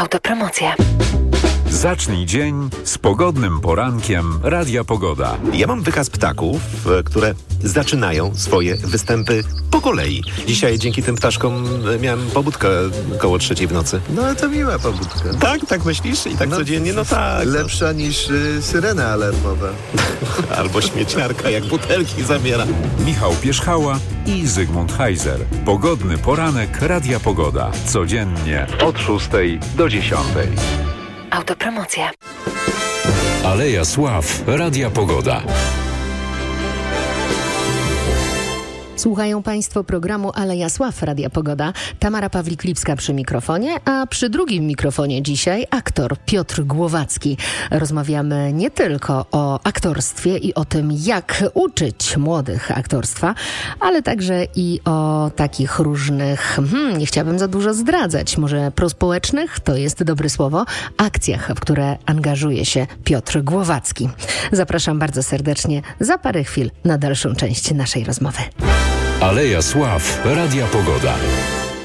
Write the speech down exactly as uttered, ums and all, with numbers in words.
Autopromocja. Zacznij dzień z pogodnym porankiem Radia Pogoda. Ja mam wykaz ptaków, e, które zaczynają swoje występy po kolei. Dzisiaj dzięki tym ptaszkom e, miałem pobudkę koło trzeciej w nocy. No ale to miła pobudka. Tak, tak myślisz? I tak No, codziennie? No tak. Lepsza niż y, syrena alarmowa. Albo śmieciarka, jak butelki zabiera. Michał Pierzchała i Zygmunt Heiser. Pogodny poranek Radia Pogoda. Codziennie od szóstej do dziesiątej. Autopromocja. Aleja Sław Radia Pogoda. Słuchają Państwo programu Aleja Sław Radia Pogoda. Tamara Pawlik-Lipska przy mikrofonie, a przy drugim mikrofonie dzisiaj aktor Piotr Głowacki. Rozmawiamy nie tylko o aktorstwie i o tym, jak uczyć młodych aktorstwa, ale także i o takich różnych, hmm, nie chciałabym za dużo zdradzać, może prospołecznych, to jest dobre słowo, akcjach, w które angażuje się Piotr Głowacki. Zapraszam bardzo serdecznie za parę chwil na dalszą część naszej rozmowy. Aleja Sław Radia Pogoda.